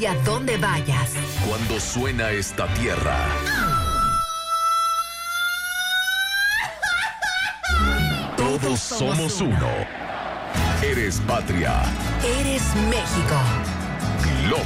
hacia donde vayas. Cuando suena esta tierra, todos somos uno. Eres patria. Eres México.